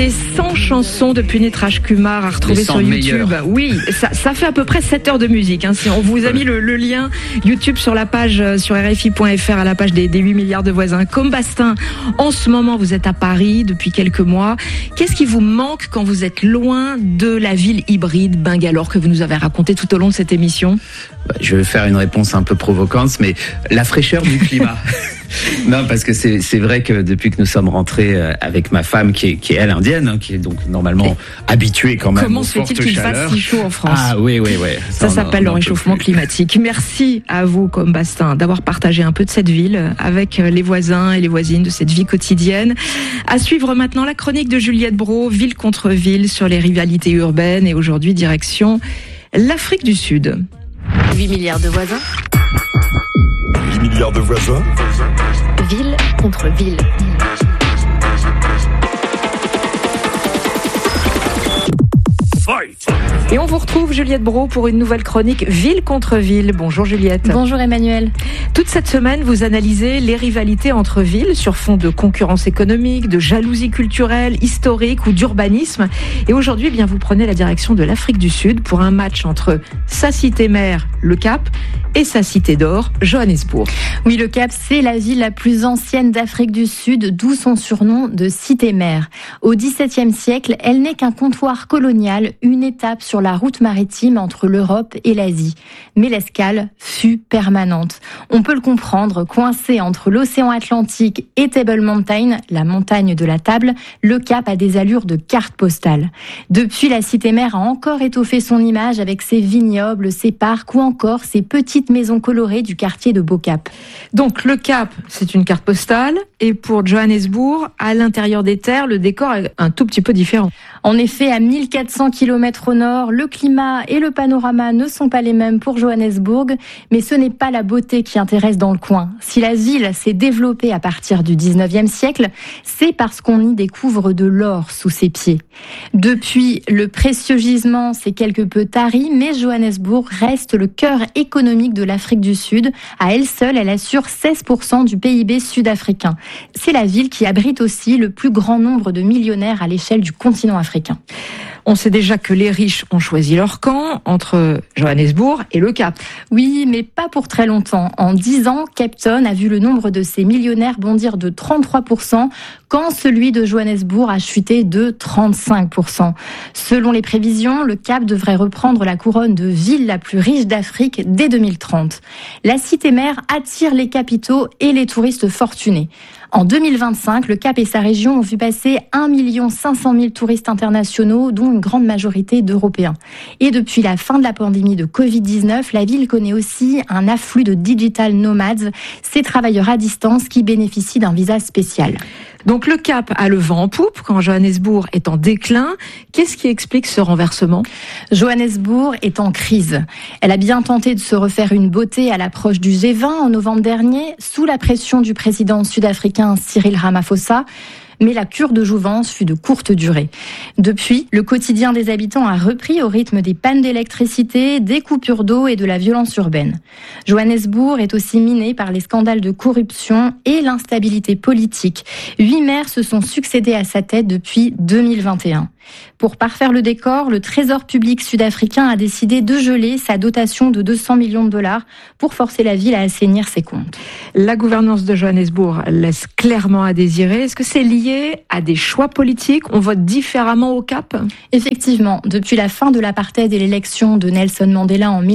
Et 100 chansons de Punit Rajkumar à retrouver sur YouTube. Meilleurs. Oui, ça fait à peu près 7 heures de musique. Hein. Si on vous a mis le lien YouTube sur la page, sur RFI.fr, à la page des 8 milliards de voisins. Combastin, en ce moment, vous êtes à Paris depuis quelques mois. Qu'est-ce qui vous manque quand vous êtes loin de la ville hybride Bangalore que vous nous avez raconté tout au long de cette émission? Je vais faire une réponse un peu provocante, mais la fraîcheur du climat. Non, parce que c'est vrai que depuis que nous sommes rentrés avec ma femme, qui est elle indienne, hein, qui est donc normalement habituée quand même aux fortes chaleurs. Comment se fait-il qu'il fasse si chaud en France? Ah oui. Ça s'appelle le réchauffement climatique. Merci à vous, Combastin, d'avoir partagé un peu de cette ville avec les voisins et les voisines de cette vie quotidienne. À suivre maintenant la chronique de Juliette Brault, ville contre ville, sur les rivalités urbaines. Et aujourd'hui, direction l'Afrique du Sud. 8 milliards de voisins. 8 milliards de voisins. Ville contre ville. Et on vous retrouve, Juliette Brault, pour une nouvelle chronique Ville contre ville. Bonjour Juliette. Bonjour Emmanuel. Toute cette semaine, vous analysez les rivalités entre villes sur fond de concurrence économique, de jalousie culturelle, historique ou d'urbanisme. Et aujourd'hui, eh bien, vous prenez la direction de l'Afrique du Sud pour un match entre sa cité mère, le Cap, et sa cité d'or, Johannesburg. Oui, le Cap, c'est la ville la plus ancienne d'Afrique du Sud, d'où son surnom de cité mère. Au XVIIe siècle, elle n'est qu'un comptoir colonial, une étape sur la route maritime entre l'Europe et l'Asie. Mais l'escale fut permanente. On peut le comprendre, coincé entre l'océan Atlantique et Table Mountain, la montagne de la table, le Cap a des allures de carte postale. Depuis, la cité mère a encore étoffé son image avec ses vignobles, ses parcs ou encore ses petites maisons colorées du quartier de Beaucap. Donc le Cap, c'est une carte postale, et pour Johannesburg, à l'intérieur des terres, le décor est un tout petit peu différent. En effet, à 1400 km au nord, le climat et le panorama ne sont pas les mêmes pour Johannesburg, mais ce n'est pas la beauté qui intéresse dans le coin. Si la ville s'est développée à partir du 19e siècle, c'est parce qu'on y découvre de l'or sous ses pieds. Depuis, le précieux gisement s'est quelque peu tari, mais Johannesburg reste le cœur économique de l'Afrique du Sud. À elle seule, elle assure 16% du PIB sud-africain. C'est la ville qui abrite aussi le plus grand nombre de millionnaires à l'échelle du continent africain. On sait déjà que les riches ont choisi leur camp entre Johannesburg et le Cap. Oui, mais pas pour très longtemps. En 10 ans, Cape Town a vu le nombre de ses millionnaires bondir de 33%, quand celui de Johannesburg a chuté de 35%. Selon les prévisions, le Cap devrait reprendre la couronne de ville la plus riche d'Afrique dès 2030. La cité mère attire les capitaux et les touristes fortunés. En 2025, le Cap et sa région ont vu passer 1 500 000 touristes internationaux, dont une grande majorité d'Européens. Et depuis la fin de la pandémie de Covid-19, la ville connaît aussi un afflux de digital nomades, ces travailleurs à distance qui bénéficient d'un visa spécial. Donc le Cap a le vent en poupe quand Johannesburg est en déclin. Qu'est-ce qui explique ce renversement? Johannesburg est en crise. Elle a bien tenté de se refaire une beauté à l'approche du G20 en novembre dernier, sous la pression du président sud-africain Cyril Ramaphosa. Mais la cure de jouvence fut de courte durée. Depuis, le quotidien des habitants a repris au rythme des pannes d'électricité, des coupures d'eau et de la violence urbaine. Johannesburg est aussi miné par les scandales de corruption et l'instabilité politique. 8 maires se sont succédés à sa tête depuis 2021. Pour parfaire le décor, le Trésor public sud-africain a décidé de geler sa dotation de 200 millions de dollars pour forcer la ville à assainir ses comptes. La gouvernance de Johannesburg laisse clairement à désirer. Est-ce que c'est lié à des choix politiques? On vote différemment au Cap? Effectivement, depuis la fin de l'apartheid et l'élection de Nelson Mandela en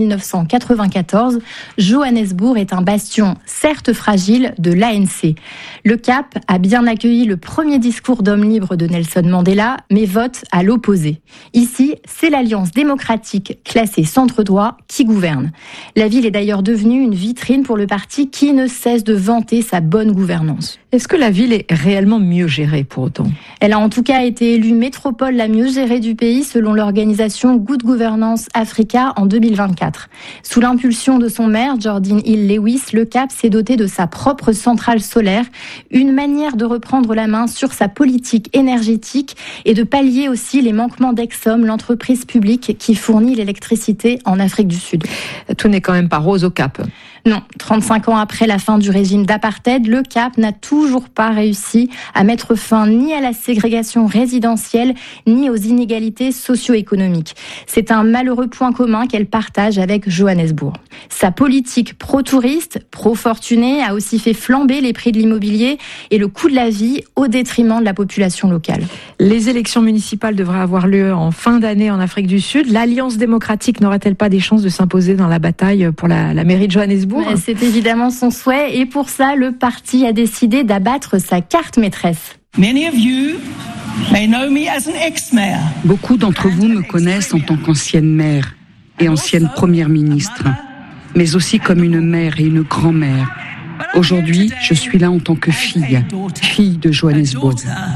1994, Johannesburg est un bastion, certes fragile, de l'ANC. Le Cap a bien accueilli le premier discours d'homme libre de Nelson Mandela, mais vote à l'opposé. Ici, c'est l'Alliance démocratique classée centre-droit qui gouverne. La ville est d'ailleurs devenue une vitrine pour le parti qui ne cesse de vanter sa bonne gouvernance. Est-ce que la ville est réellement mieux gérée pour autant? Elle a en tout cas été élue métropole la mieux gérée du pays selon l'organisation Good Governance Africa en 2024. Sous l'impulsion de son maire, Jordan Hill Lewis, le Cap s'est doté de sa propre centrale solaire, une manière de reprendre la main sur sa politique énergétique et de pallier aussi les manquements d'Exxon, l'entreprise publique qui fournit l'électricité en Afrique du Sud. Tout n'est quand même pas rose au Cap. Non, 35 ans après la fin du régime d'apartheid, le Cap n'a toujours pas réussi à mettre fin ni à la ségrégation résidentielle, ni aux inégalités socio-économiques. C'est un malheureux point commun qu'elle partage avec Johannesburg. Sa politique pro-touriste, pro-fortuné, a aussi fait flamber les prix de l'immobilier et le coût de la vie au détriment de la population locale. Les élections municipales devraient avoir lieu en fin d'année en Afrique du Sud. L'Alliance démocratique n'aurait-elle pas des chances de s'imposer dans la bataille pour la mairie de Johannesburg ? C'est évidemment son souhait et pour ça, le parti a décidé d'abattre sa carte maîtresse. Beaucoup d'entre vous me connaissent en tant qu'ancienne maire et ancienne première ministre, mais aussi comme une mère et une grand-mère. Aujourd'hui, je suis là en tant que fille de Johannesburg.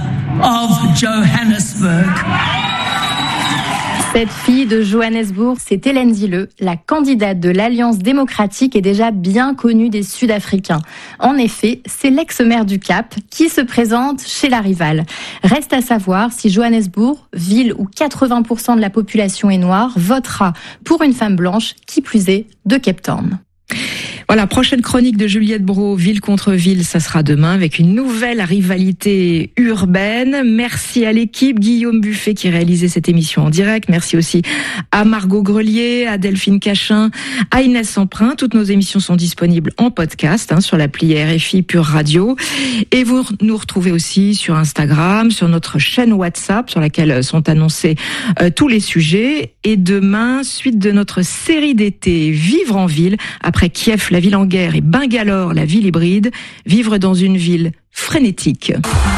Cette fille de Johannesburg, c'est Hélène Zille, la candidate de l'Alliance démocratique et déjà bien connue des Sud-Africains. En effet, c'est l'ex-maire du Cap qui se présente chez la rivale. Reste à savoir si Johannesburg, ville où 80% de la population est noire, votera pour une femme blanche, qui plus est, de Cape Town. Voilà, prochaine chronique de Juliette Brault, ville contre ville, ça sera demain avec une nouvelle rivalité urbaine. Merci à l'équipe, Guillaume Buffet qui réalisait cette émission en direct. Merci aussi à Margot Grelier, à Delphine Cachin, à Inès Emprunt. Toutes nos émissions sont disponibles en podcast sur l'appli RFI Pure Radio. Et vous nous retrouvez aussi sur Instagram, sur notre chaîne WhatsApp sur laquelle sont annoncés tous les sujets. Et demain, suite de notre série d'été Vivre en ville, après Kiev, la ville en guerre, et Bangalore, la ville hybride, vivre dans une ville frénétique.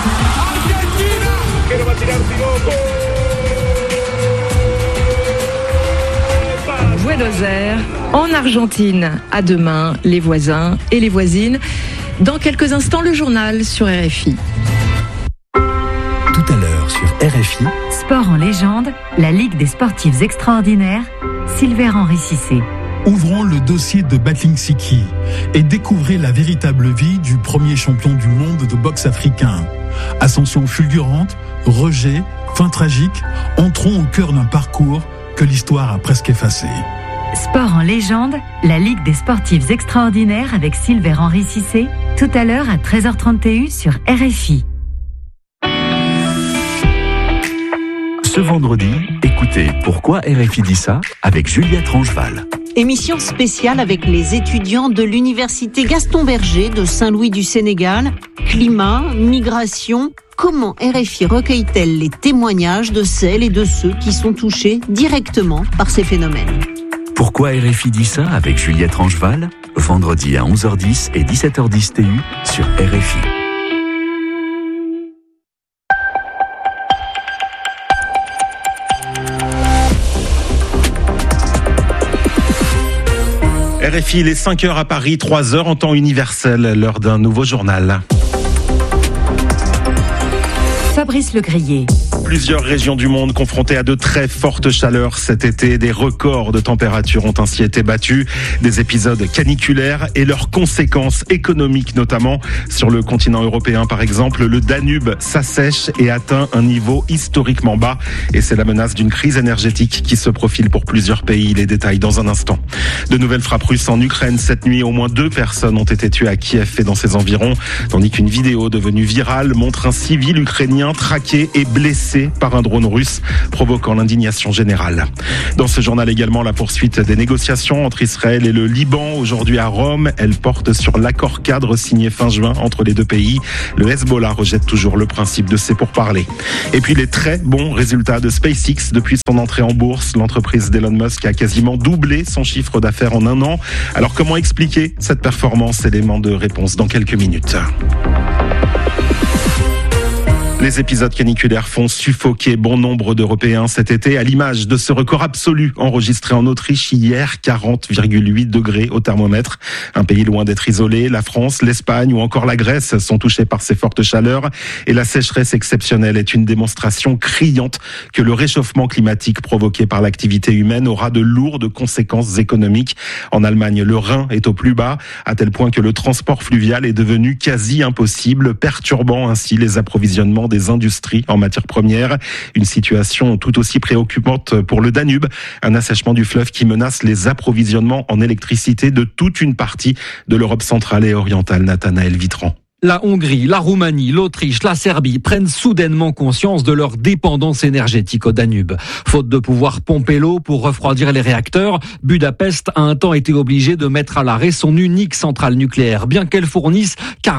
Buenos Aires, en Argentine. À demain, les voisins et les voisines. Dans quelques instants, le journal sur RFI. Tout à l'heure sur RFI. Sport en légende, la Ligue des sportifs extraordinaires, Silver Henry Cissé. Ouvrons le dossier de Batlingsiki et découvrez la véritable vie du premier champion du monde de boxe africain. Ascension fulgurante, rejet, fin tragique, entrons au cœur d'un parcours que l'histoire a presque effacé. Sport en légende, la Ligue des sportifs extraordinaires avec Silver Henry Cissé, tout à l'heure à 13h30 TU sur RFI. Ce vendredi, écoutez Pourquoi RFI dit ça avec Juliette Rangeval. Émission spéciale avec les étudiants de l'université Gaston Berger de Saint-Louis du Sénégal. Climat, migration, comment RFI recueille-t-elle les témoignages de celles et de ceux qui sont touchés directement par ces phénomènes ? Pourquoi RFI dit ça avec Juliette Rangeval, vendredi à 11h10 et 17h10 TU sur RFI. RFI, il est 5h à Paris, 3h en temps universel, l'heure d'un nouveau journal. Fabrice Legrier. Plusieurs régions du monde confrontées à de très fortes chaleurs cet été. Des records de température ont ainsi été battus. Des épisodes caniculaires et leurs conséquences économiques notamment. Sur le continent européen par exemple, le Danube s'assèche et atteint un niveau historiquement bas. Et c'est la menace d'une crise énergétique qui se profile pour plusieurs pays. Les détails dans un instant. De nouvelles frappes russes en Ukraine. Cette nuit, au moins 2 personnes ont été tuées à Kiev et dans ses environs. Tandis qu'une vidéo devenue virale montre un civil ukrainien traqué et blessé par un drone russe, provoquant l'indignation générale. Dans ce journal également, la poursuite des négociations entre Israël et le Liban. Aujourd'hui à Rome, elle porte sur l'accord cadre signé fin juin entre les deux pays. Le Hezbollah rejette toujours le principe de ces pourparlers. Et puis les très bons résultats de SpaceX depuis son entrée en bourse. L'entreprise d'Elon Musk a quasiment doublé son chiffre d'affaires en 1 an. Alors comment expliquer cette performance ? Élément de réponse dans quelques minutes. Les épisodes caniculaires font suffoquer bon nombre d'Européens cet été, à l'image de ce record absolu enregistré en Autriche hier, 40,8 degrés au thermomètre. Un pays loin d'être isolé, la France, l'Espagne ou encore la Grèce sont touchés par ces fortes chaleurs. Et la sécheresse exceptionnelle est une démonstration criante que le réchauffement climatique provoqué par l'activité humaine aura de lourdes conséquences économiques. En Allemagne, le Rhin est au plus bas, à tel point que le transport fluvial est devenu quasi impossible, perturbant ainsi les approvisionnements des industries en matières premières. Une situation tout aussi préoccupante pour le Danube, un assèchement du fleuve qui menace les approvisionnements en électricité de toute une partie de l'Europe centrale et orientale. Nathanaël Vitran. La Hongrie, la Roumanie, l'Autriche, la Serbie prennent soudainement conscience de leur dépendance énergétique au Danube. Faute de pouvoir pomper l'eau pour refroidir les réacteurs, Budapest a un temps été obligé de mettre à l'arrêt son unique centrale nucléaire, bien qu'elle fournisse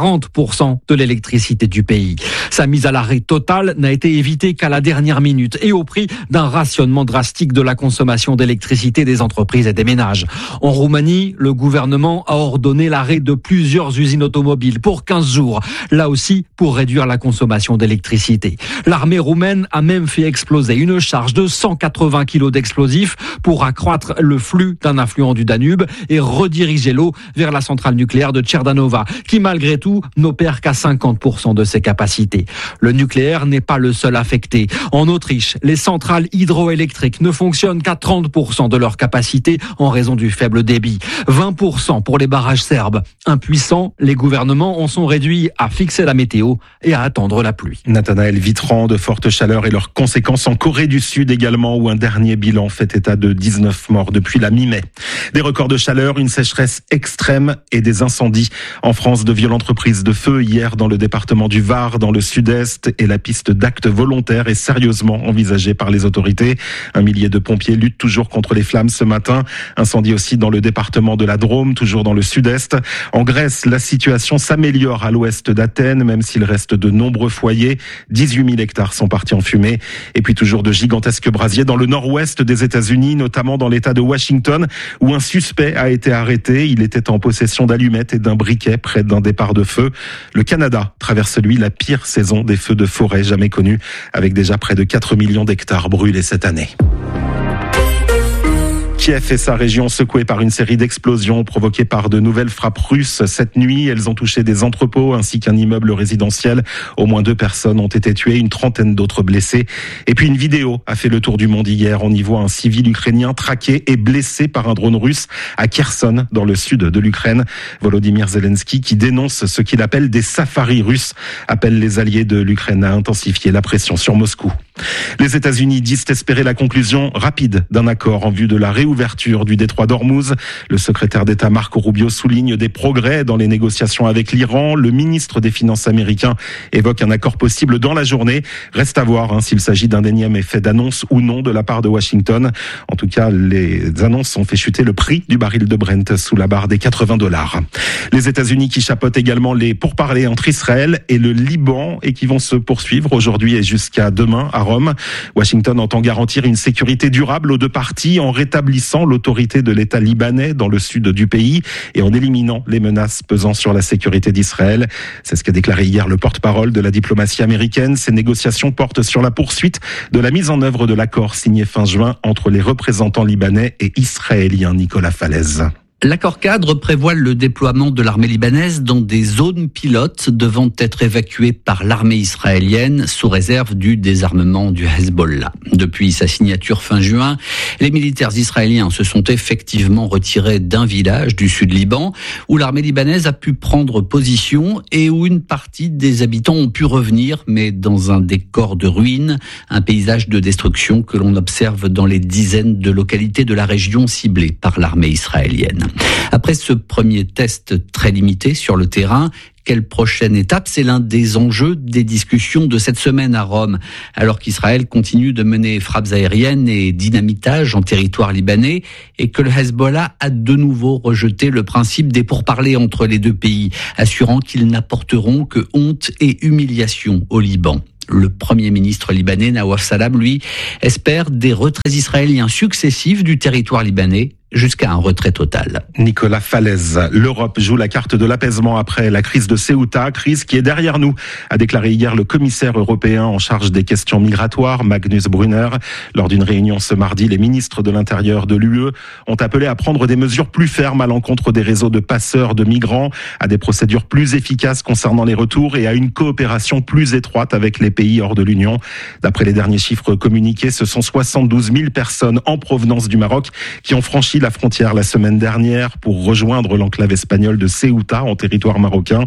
40% de l'électricité du pays. Sa mise à l'arrêt totale n'a été évitée qu'à la dernière minute et au prix d'un rationnement drastique de la consommation d'électricité des entreprises et des ménages. En Roumanie, le gouvernement a ordonné l'arrêt de plusieurs usines automobiles pour 15 jours, là aussi pour réduire la consommation d'électricité. L'armée roumaine a même fait exploser une charge de 180 kilos d'explosifs pour accroître le flux d'un affluent du Danube et rediriger l'eau vers la centrale nucléaire de Cerdanova, qui malgré tout n'opère qu'à 50% de ses capacités. Le nucléaire n'est pas le seul affecté. En Autriche, les centrales hydroélectriques ne fonctionnent qu'à 30% de leur capacité en raison du faible débit. 20% pour les barrages serbes. Impuissants, les gouvernements en sont réduits à fixer la météo et à attendre la pluie. Nathanaël Vitran, de fortes chaleurs et leurs conséquences en Corée du Sud également, où un dernier bilan fait état de 19 morts depuis la mi-mai. Des records de chaleur, une sécheresse extrême et des incendies. En France, de violentes reprises de feu hier dans le département du Var, dans le sud-est, et la piste d'actes volontaires est sérieusement envisagée par les autorités. 1 millier de pompiers luttent toujours contre les flammes ce matin. Incendie aussi dans le département de la Drôme, toujours dans le sud-est. En Grèce, la situation s'améliore à l'ouest d'Athènes, même s'il reste de nombreux foyers. 18 000 hectares sont partis en fumée. Et puis toujours de gigantesques brasiers dans le nord-ouest des États-Unis, notamment dans l'État de Washington, où un suspect a été arrêté. Il était en possession d'allumettes et d'un briquet près d'un départ de feu. Le Canada traverse, lui, la pire saison des feux de forêt jamais connue, avec déjà près de 4 millions d'hectares brûlés cette année. Kiev et sa région secouées par une série d'explosions provoquées par de nouvelles frappes russes. Cette nuit, elles ont touché des entrepôts ainsi qu'un immeuble résidentiel. Au moins 2 personnes ont été tuées, une trentaine d'autres blessées. Et puis une vidéo a fait le tour du monde hier. On y voit un civil ukrainien traqué et blessé par un drone russe à Kherson, dans le sud de l'Ukraine. Volodymyr Zelensky, qui dénonce ce qu'il appelle des safaris russes, appelle les alliés de l'Ukraine à intensifier la pression sur Moscou. Les États-Unis disent espérer la conclusion rapide d'un accord en vue de la réouverture du détroit d'Ormuz. Le secrétaire d'État Marco Rubio souligne des progrès dans les négociations avec l'Iran. Le ministre des Finances américain évoque un accord possible dans la journée. Reste à voir s'il s'agit d'un énième effet d'annonce ou non de la part de Washington. En tout cas, les annonces ont fait chuter le prix du baril de Brent sous la barre des $80. Les États-Unis qui chapeautent également les pourparlers entre Israël et le Liban et qui vont se poursuivre aujourd'hui et jusqu'à demain à Rome. Washington entend garantir une sécurité durable aux deux parties en rétablissant l'autorité de l'État libanais dans le sud du pays et en éliminant les menaces pesant sur la sécurité d'Israël. C'est ce qu'a déclaré hier le porte-parole de la diplomatie américaine. Ces négociations portent sur la poursuite de la mise en œuvre de l'accord signé fin juin entre les représentants libanais et israéliens. Nicolas Falaise. L'accord cadre prévoit le déploiement de l'armée libanaise dans des zones pilotes devant être évacuées par l'armée israélienne sous réserve du désarmement du Hezbollah. Depuis sa signature fin juin, les militaires israéliens se sont effectivement retirés d'un village du sud Liban où l'armée libanaise a pu prendre position et où une partie des habitants ont pu revenir, mais dans un décor de ruines, un paysage de destruction que l'on observe dans les dizaines de localités de la région ciblées par l'armée israélienne. Après ce premier test très limité sur le terrain, quelle prochaine étape? C'est l'un des enjeux des discussions de cette semaine à Rome. Alors qu'Israël continue de mener frappes aériennes et dynamitage en territoire libanais et que le Hezbollah a de nouveau rejeté le principe des pourparlers entre les deux pays, assurant qu'ils n'apporteront que honte et humiliation au Liban. Le Premier ministre libanais, Nawaf Salam, lui, espère des retraits israéliens successifs du territoire libanais jusqu'à un retrait total. Nicolas Falaise. L'Europe joue la carte de l'apaisement après la crise de Ceuta, crise qui est derrière nous, a déclaré hier le commissaire européen en charge des questions migratoires, Magnus Brunner. Lors d'une réunion ce mardi, les ministres de l'Intérieur de l'UE ont appelé à prendre des mesures plus fermes à l'encontre des réseaux de passeurs de migrants, à des procédures plus efficaces concernant les retours et à une coopération plus étroite avec les pays hors de l'Union. D'après les derniers chiffres communiqués, ce sont 72 000 personnes en provenance du Maroc qui ont franchi la frontière la semaine dernière pour rejoindre l'enclave espagnole de Ceuta en territoire marocain.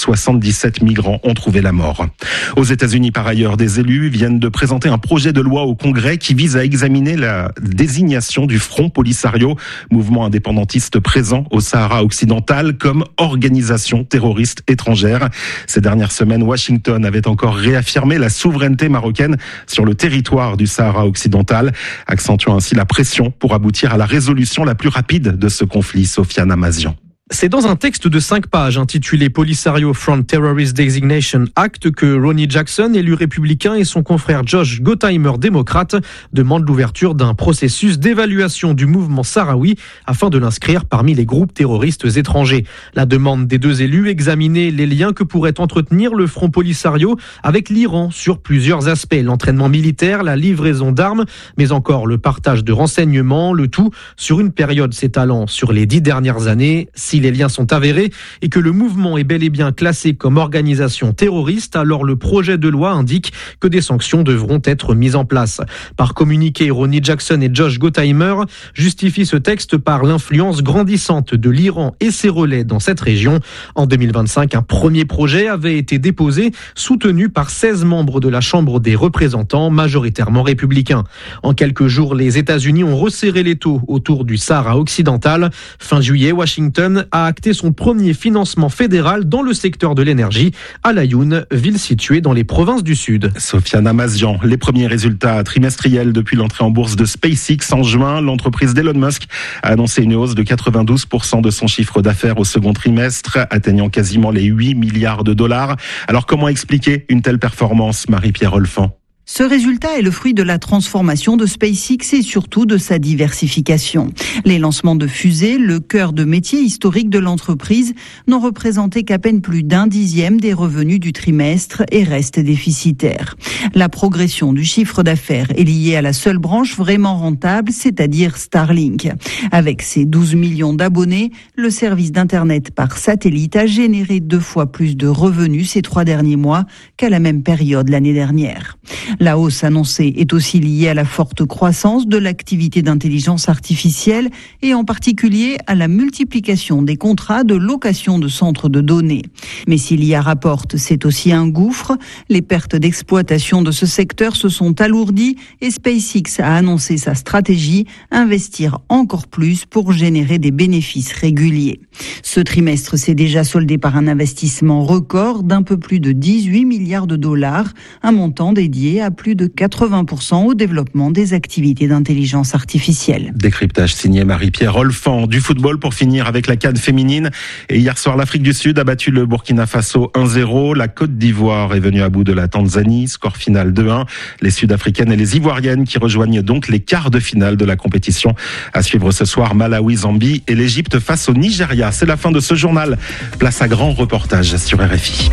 77 migrants ont trouvé la mort. Aux États-Unis, par ailleurs, des élus viennent de présenter un projet de loi au Congrès qui vise à examiner la désignation du Front Polisario, mouvement indépendantiste présent au Sahara occidental, comme organisation terroriste étrangère. Ces dernières semaines, Washington avait encore réaffirmé la souveraineté marocaine sur le territoire du Sahara occidental, accentuant ainsi la pression pour aboutir à la résolution la plus rapide de ce conflit. Sofiane Amazian. C'est dans un texte de 5 pages intitulé Polisario Front Terrorist Designation Act que Ronny Jackson, élu républicain, et son confrère Josh Gottheimer, démocrate, demandent l'ouverture d'un processus d'évaluation du mouvement sahraoui afin de l'inscrire parmi les groupes terroristes étrangers. La demande des 2 élus, examiner les liens que pourrait entretenir le Front Polisario avec l'Iran sur plusieurs aspects. L'entraînement militaire, la livraison d'armes, mais encore le partage de renseignements, le tout sur une période s'étalant sur les 10 dernières années. Si les liens sont avérés et que le mouvement est bel et bien classé comme organisation terroriste, alors le projet de loi indique que des sanctions devront être mises en place. Par communiqué, Ronny Jackson et Josh Gottheimer justifient ce texte par l'influence grandissante de l'Iran et ses relais dans cette région. En 2025, un premier projet avait été déposé, soutenu par 16 membres de la Chambre des représentants, majoritairement républicains. En quelques jours, les États-Unis ont resserré l'étau autour du Sahara occidental. Fin juillet, Washington a acté son premier financement fédéral dans le secteur de l'énergie à Laayoune, ville située dans les provinces du Sud. Sofiane Amazian, les premiers résultats trimestriels depuis l'entrée en bourse de SpaceX en juin. L'entreprise d'Elon Musk a annoncé une hausse de 92% de son chiffre d'affaires au second trimestre, atteignant quasiment les 8 milliards de dollars. Alors comment expliquer une telle performance, Marie-Pierre Olfan? Ce résultat est le fruit de la transformation de SpaceX et surtout de sa diversification. Les lancements de fusées, le cœur de métier historique de l'entreprise, n'ont représenté qu'à peine plus d'un dixième des revenus du trimestre et restent déficitaires. La progression du chiffre d'affaires est liée à la seule branche vraiment rentable, c'est-à-dire Starlink. Avec ses 12 millions d'abonnés, le service d'Internet par satellite a généré 2 fois plus de revenus ces 3 derniers mois qu'à la même période l'année dernière. La hausse annoncée est aussi liée à la forte croissance de l'activité d'intelligence artificielle et en particulier à la multiplication des contrats de location de centres de données. Mais s'il y a rapporte, c'est aussi un gouffre. Les pertes d'exploitation de ce secteur se sont alourdies et SpaceX a annoncé sa stratégie, investir encore plus pour générer des bénéfices réguliers. Ce trimestre s'est déjà soldé par un investissement record d'un peu plus de 18 milliards de dollars, un montant dédié à plus de 80% au développement des activités d'intelligence artificielle. Décryptage signé Marie-Pierre Olfan. Du football pour finir avec la CAN féminine. Et hier soir, l'Afrique du Sud a battu le Burkina Faso 1-0. La Côte d'Ivoire est venue à bout de la Tanzanie. Score final 2-1. Les Sud-Africaines et les Ivoiriennes qui rejoignent donc les quarts de finale de la compétition. À suivre ce soir, Malawi, Zambie et l'Égypte face au Nigeria. C'est la fin de ce journal. Place à grand reportage sur RFI.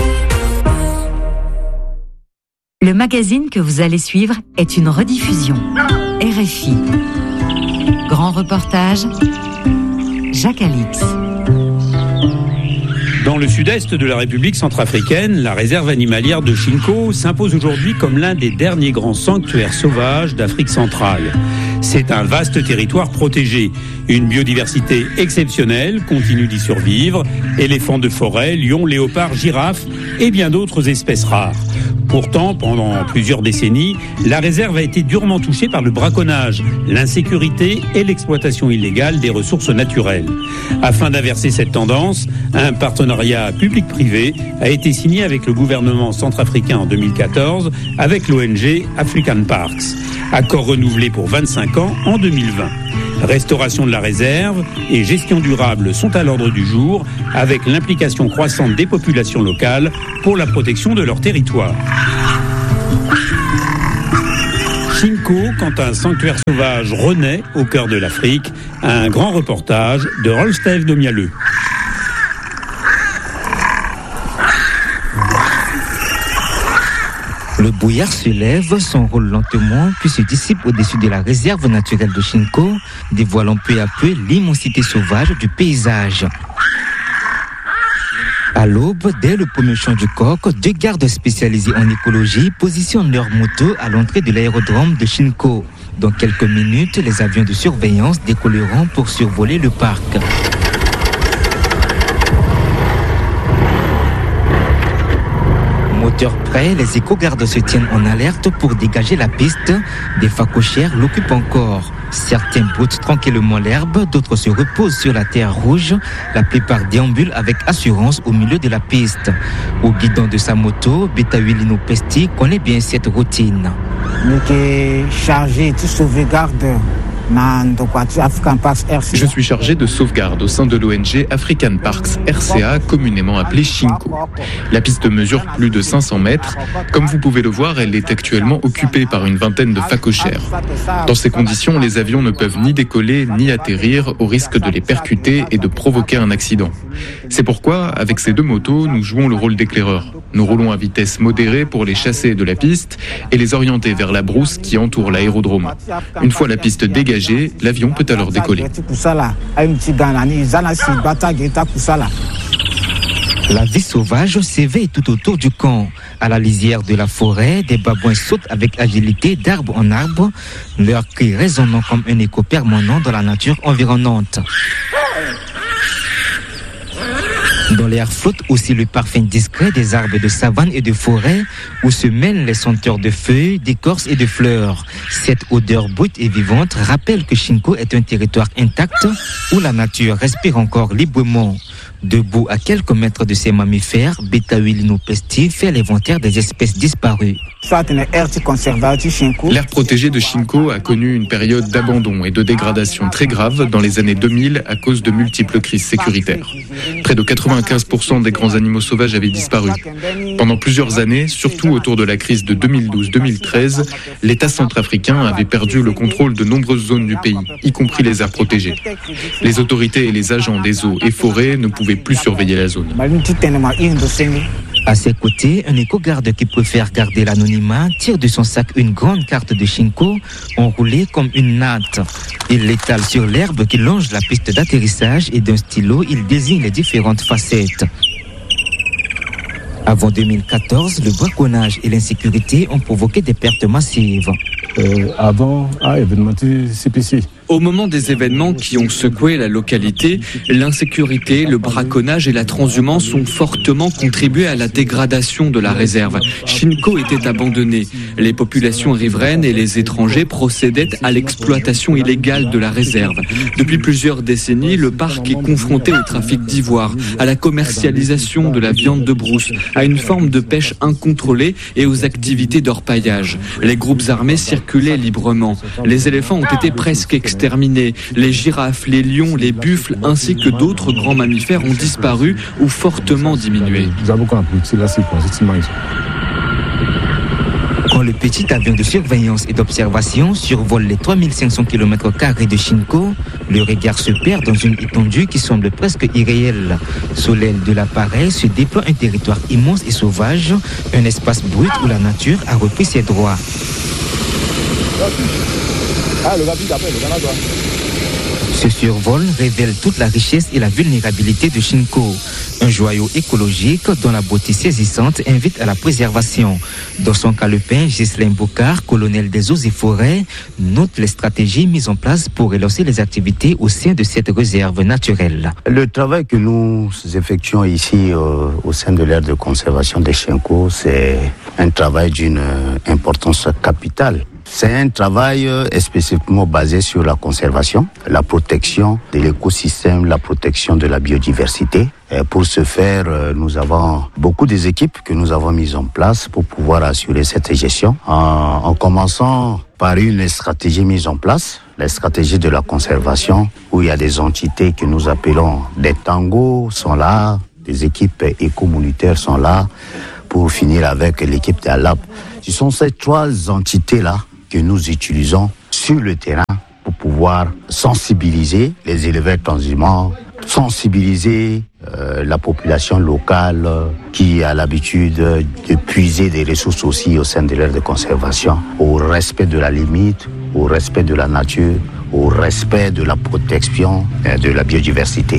Le magazine que vous allez suivre est une rediffusion. RFI. Grand reportage, Jacques Alix. Dans le sud-est de la République centrafricaine, la réserve animalière de Chinko s'impose aujourd'hui comme l'un des derniers grands sanctuaires sauvages d'Afrique centrale. C'est un vaste territoire protégé. Une biodiversité exceptionnelle continue d'y survivre. Éléphants de forêt, lions, léopards, girafes et bien d'autres espèces rares. Pourtant, pendant plusieurs décennies, la réserve a été durement touchée par le braconnage, l'insécurité et l'exploitation illégale des ressources naturelles. Afin d'inverser cette tendance, un partenariat public-privé a été signé avec le gouvernement centrafricain en 2014 avec l'ONG African Parks. Accord renouvelé pour 25 ans en 2020. Restauration de la réserve et gestion durable sont à l'ordre du jour, avec l'implication croissante des populations locales pour la protection de leur territoire. Chinko, quand un sanctuaire sauvage renaît au cœur de l'Afrique, un grand reportage de Rolf Domialeux. Le brouillard se lève, s'enrôle lentement, puis se dissipe au-dessus de la réserve naturelle de Chinko, dévoilant peu à peu l'immensité sauvage du paysage. À l'aube, dès le premier chant du coq, 2 gardes spécialisés en écologie positionnent leurs motos à l'entrée de l'aérodrome de Chinko. Dans quelques minutes, les avions de surveillance décolleront pour survoler le parc. Moteur prêt, les éco-gardes se tiennent en alerte pour dégager la piste. Des phacochères l'occupent encore. Certains broutent tranquillement l'herbe, d'autres se reposent sur la terre rouge. La plupart déambulent avec assurance au milieu de la piste. Au guidon de sa moto, Betawilino Pesti connaît bien cette routine. Je suis chargé de sauvegarde au sein de l'ONG African Parks RCA, communément appelée Shinko. La piste mesure plus de 500 mètres. Comme vous pouvez le voir, elle est actuellement occupée par une vingtaine de phacochères. Dans ces conditions, les avions ne peuvent ni décoller ni atterrir au risque de les percuter et de provoquer un accident. C'est pourquoi, avec ces deux motos, nous jouons le rôle d'éclaireur. Nous roulons à vitesse modérée pour les chasser de la piste et les orienter vers la brousse qui entoure l'aérodrome. Une fois la piste dégagée, l'avion peut alors décoller. La vie sauvage s'éveille tout autour du camp. À la lisière de la forêt, des babouins sautent avec agilité d'arbre en arbre, leurs cris résonnant comme un écho permanent dans la nature environnante. Dans l'air flotte aussi le parfum discret des arbres de savane et de forêt où se mêlent les senteurs de feuilles, d'écorces et de fleurs. Cette odeur brute et vivante rappelle que Shinko est un territoire intact où la nature respire encore librement. Debout à quelques mètres de ces mammifères, Betawilino Pesti fait l'inventaire des espèces disparues. L'aire protégée de Shinko a connu une période d'abandon et de dégradation très grave dans les années 2000 à cause de multiples crises sécuritaires. Près de 95% des grands animaux sauvages avaient disparu. Pendant plusieurs années, surtout autour de la crise de 2012-2013, l'État centrafricain avait perdu le contrôle de nombreuses zones du pays, y compris les aires protégées. Les autorités et les agents des eaux et forêts ne pouvaient plus surveiller la zone. À ses côtés, un éco-garde qui préfère garder l'anonymat tire de son sac une grande carte de Shinko enroulée comme une natte. Il l'étale sur l'herbe qui longe la piste d'atterrissage et d'un stylo, il désigne les différentes facettes. Avant 2014, le braconnage et l'insécurité ont provoqué des pertes massives. Au moment des événements qui ont secoué la localité, l'insécurité, le braconnage et la transhumance ont fortement contribué à la dégradation de la réserve. Shinko était abandonnée. Les populations riveraines et les étrangers procédaient à l'exploitation illégale de la réserve. Depuis plusieurs décennies, le parc est confronté au trafic d'ivoire, à la commercialisation de la viande de brousse, à une forme de pêche incontrôlée et aux activités d'orpaillage. Les groupes armés circulaient librement. Les éléphants ont été presque exterminés. Les girafes, les lions, les buffles ainsi que d'autres grands mammifères ont disparu ou fortement diminué. Quand le petit avion de surveillance et d'observation survole les 3500 km² de Shinko, le regard se perd dans une étendue qui semble presque irréelle. Sous l'aile de l'appareil se déploie un territoire immense et sauvage, un espace brut où la nature a repris ses droits. Ce survol révèle toute la richesse et la vulnérabilité de Shinko. Un joyau écologique dont la beauté saisissante invite à la préservation. Dans son calepin, Ghislain Bocard, colonel des eaux et forêts, note les stratégies mises en place pour relancer les activités au sein de cette réserve naturelle. Le travail que nous effectuons ici au sein de l'aire de conservation de Shinko, c'est un travail d'une importance capitale. C'est un travail spécifiquement basé sur la conservation, la protection de l'écosystème, la protection de la biodiversité. Et pour ce faire, nous avons beaucoup des équipes que nous avons mises en place pour pouvoir assurer cette gestion. En commençant par une stratégie mise en place, la stratégie de la conservation, où il y a des entités que nous appelons des tangos sont là, des équipes éco-monitaires sont là, pour finir avec l'équipe d'ALAP. Ce sont ces trois entités-là que nous utilisons sur le terrain pour pouvoir sensibiliser les éleveurs transhumants, sensibiliser la population locale qui a l'habitude de puiser des ressources aussi au sein de l'aire de conservation, au respect de la limite, au respect de la nature, au respect de la protection de la biodiversité.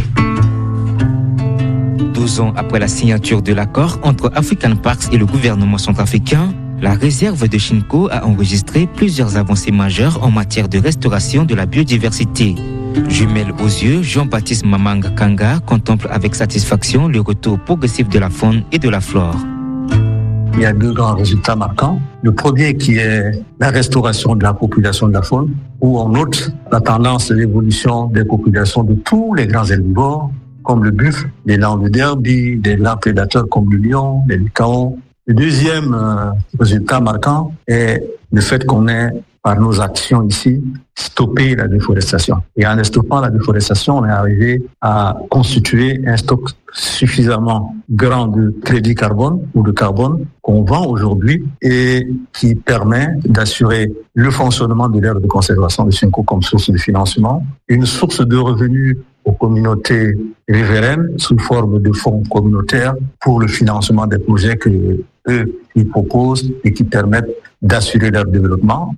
12 ans après la signature de l'accord entre African Parks et le gouvernement centrafricain, La réserve de Chinko a enregistré plusieurs avancées majeures en matière de restauration de la biodiversité. Jumelle aux yeux, Jean-Baptiste Mamanga Kanga contemple avec satisfaction le retour progressif de la faune et de la flore. Il y a 2 grands résultats marquants. Le premier qui est la restauration de la population de la faune, où on note la tendance de l'évolution des populations de tous les grands herbivores, comme le buffle, les langues de derby, des grands prédateurs comme le lion, les licans. Le deuxième résultat marquant est le fait qu'on ait, par nos actions ici, stoppé la déforestation. Et en stoppant la déforestation, on est arrivé à constituer un stock suffisamment grand de crédit carbone ou de carbone qu'on vend aujourd'hui et qui permet d'assurer le fonctionnement de l'aire de conservation de Chinko comme source de financement, une source de revenus aux communautés riveraines sous forme de fonds communautaires pour le financement des projets que eux ils proposent et qui permettent d'assurer leur développement.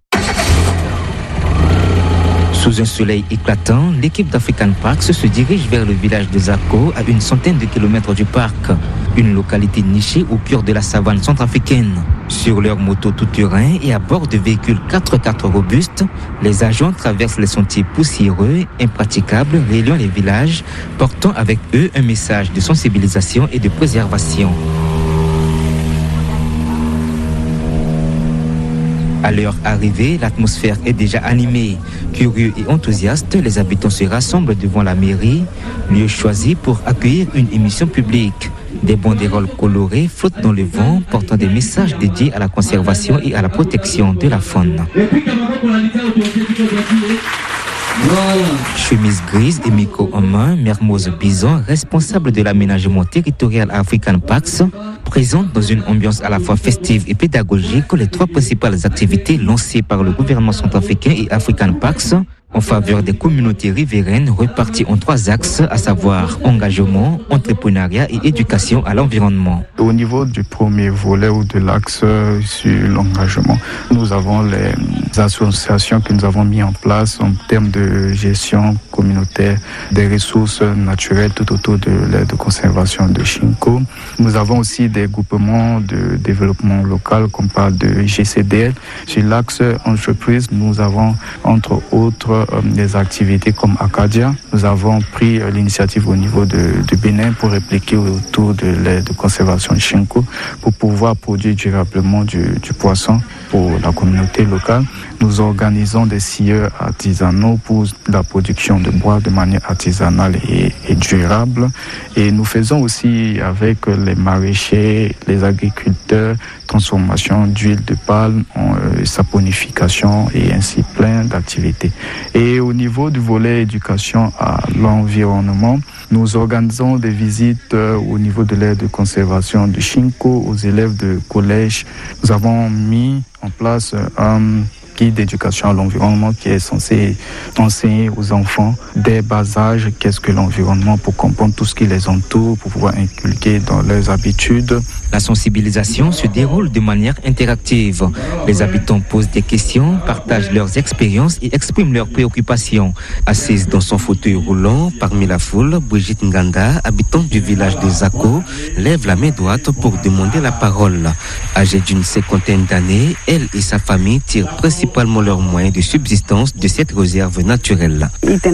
Sous un soleil éclatant, l'équipe d'African Parks se dirige vers le village de Zako, à une centaine de kilomètres du parc, une localité nichée au cœur de la savane centrafricaine. Sur leur moto tout-terrain et à bord de véhicules 4x4 robustes, les agents traversent les sentiers poussiéreux, impraticables, reliant les villages, portant avec eux un message de sensibilisation et de préservation. À leur arrivée, l'atmosphère est déjà animée. Curieux et enthousiastes, les habitants se rassemblent devant la mairie, lieu choisi pour accueillir une émission publique. Des banderoles colorées flottent dans le vent, portant des messages dédiés à la conservation et à la protection de la faune. Chemise grise et micro en main, Mermoz Bison, responsable de l'aménagement territorial à African Parks, présente dans une ambiance à la fois festive et pédagogique les 3 principales activités lancées par le gouvernement centrafricain et African Parks en faveur des communautés riveraines reparties en 3 axes, à savoir engagement, entrepreneuriat et éducation à l'environnement. Au niveau du premier volet ou de l'axe sur l'engagement, nous avons les associations que nous avons mis en place en termes de gestion communautaire des ressources naturelles tout autour de l'aire de conservation de Chinko. Nous avons aussi des groupements de développement local qu'on parle de GCDL. Sur l'axe entreprise, nous avons entre autres des activités comme Acadia. Nous avons pris l'initiative au niveau de Bénin pour répliquer autour de l'aire de conservation de Chinko pour pouvoir produire durablement du poisson pour la communauté locale. Nous organisons des scieurs artisanaux pour la production de bois de manière artisanale et durable. Et nous faisons aussi avec les maraîchers, les agriculteurs, transformation d'huile de palme, saponification et ainsi plein d'activités. Et au niveau du volet éducation à l'environnement, nous organisons des visites au niveau de l'aire de conservation de Chinko aux élèves de collège. Nous avons mis en place un guide d'éducation à l'environnement qui est censé enseigner aux enfants dès bas âge qu'est-ce que l'environnement pour comprendre tout ce qui les entoure, pour pouvoir inculquer dans leurs habitudes. La sensibilisation se déroule de manière interactive. Les habitants posent des questions, partagent leurs expériences et expriment leurs préoccupations. Assise dans son fauteuil roulant, parmi la foule, Brigitte Nganda, habitante du village de Zako, lève la main droite pour demander la parole. Âgée d'une 50aine d'années, elle et sa famille tirent principalement leurs moyens de subsistance de cette réserve naturelle.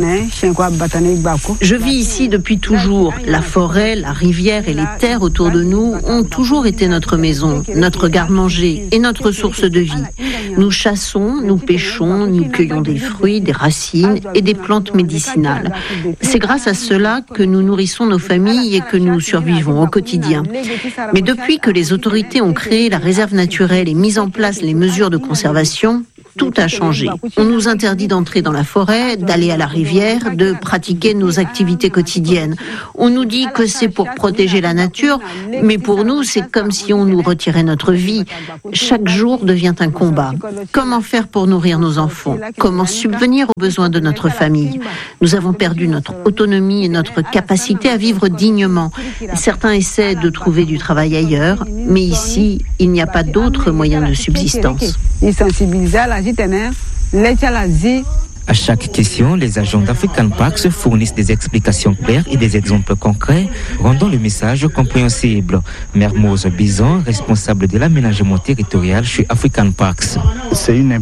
Je vis ici depuis toujours. La forêt, la rivière et les terres autour de nous ont toujours été notre maison, notre garde-manger et notre source de vie. Nous chassons, nous pêchons, nous cueillons des fruits, des racines et des plantes médicinales. C'est grâce à cela que nous nourrissons nos familles et que nous survivons au quotidien. Mais depuis que les autorités ont créé la réserve naturelle et mis en place les mesures de conservation, tout a changé. On nous interdit d'entrer dans la forêt, d'aller à la rivière, de pratiquer nos activités quotidiennes. On nous dit que c'est pour protéger la nature, mais pour nous, c'est comme si on nous retirait notre vie. Chaque jour devient un combat. Comment faire pour nourrir nos enfants? Comment subvenir aux besoins de notre famille? Nous avons perdu notre autonomie et notre capacité à vivre dignement. Certains essaient de trouver du travail ailleurs, mais ici, il n'y a pas d'autres moyens de subsistance. À chaque question, les agents d'African Parks fournissent des explications claires et des exemples concrets, rendant le message compréhensible. Mermoz Bison, responsable de l'aménagement territorial chez African Parks. C'est une